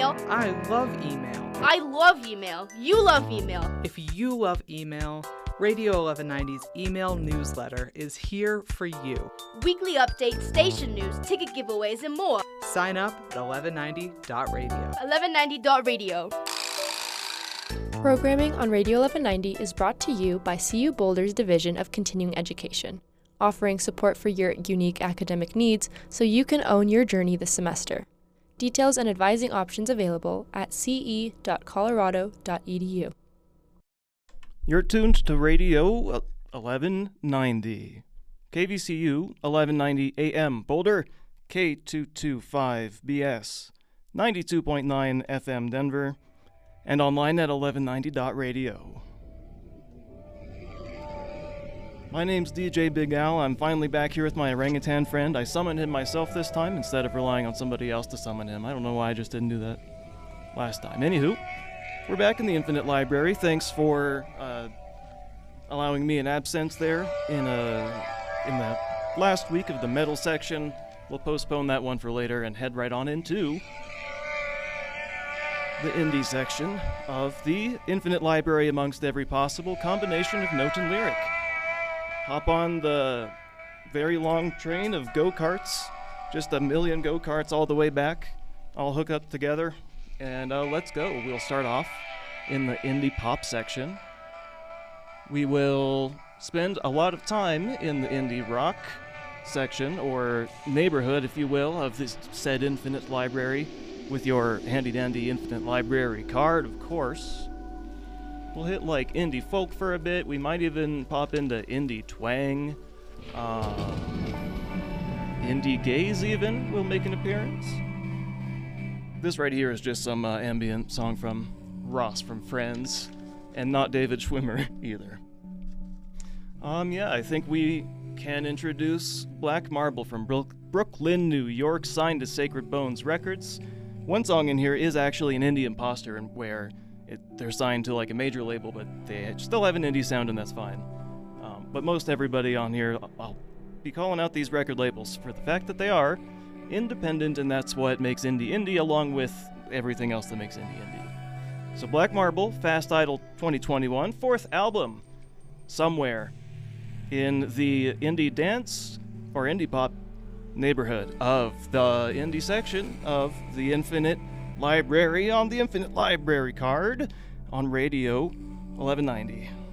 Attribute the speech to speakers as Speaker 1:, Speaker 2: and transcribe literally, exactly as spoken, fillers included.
Speaker 1: email.
Speaker 2: I love email.
Speaker 1: I love email. You love email.
Speaker 2: If you love email, Radio eleven ninety's email newsletter is here for you.
Speaker 1: Weekly updates, station news, ticket giveaways, and more.
Speaker 2: Sign up at eleven ninety dot radio.
Speaker 1: eleven ninety dot radio.
Speaker 3: Programming on Radio eleven ninety is brought to you by C U Boulder's Division of Continuing Education, offering support for your unique academic needs so you can own your journey this semester. Details and advising options available at c e dot colorado dot e d u.
Speaker 4: You're tuned to Radio eleven ninety. K V C U eleven ninety A M Boulder, K two twenty-five B S, ninety-two point nine F M Denver, and online at eleven ninety dot radio. My name's D J Big Al. I'm finally back here with my orangutan friend. I summoned him myself this time instead of relying on somebody else to summon him. I don't know why I just didn't do that last time. Anywho, we're back in the Infinite Library. Thanks for uh, allowing me an absence there in a in the last week of the metal section. We'll postpone that one for later and head right on into the indie section of the Infinite Library amongst every possible combination of note and lyric. Hop on the very long train of go-karts, just a million go-karts all the way back, all hook up together, and uh, let's go. We'll start off in the indie pop section. We will spend a lot of time in the indie rock section, or neighborhood, if you will, of this said Infinite Library, with your handy-dandy Infinite Library card, of course. We'll hit like indie folk for a bit. We might even pop into indie twang. Um, indie gaze even will make an appearance. This right here is just some uh, ambient song from Ross from Friends, and not David Schwimmer either. Um, yeah, I think we can introduce Black Marble from Brook- Brooklyn, New York, signed to Sacred Bones Records. One song in here is actually an indie imposter, and where it, they're signed to like a major label, but they still have an indie sound, and that's fine. Um, but most everybody on here, I'll be calling out these record labels for the fact that they are independent, and that's what makes indie indie, along with everything else that makes indie indie. So Black Marble, Fast Idol twenty twenty-one, fourth album, somewhere in the indie dance or indie pop neighborhood of the indie section of the Infinite Library on the Infinite Library card on Radio eleven ninety.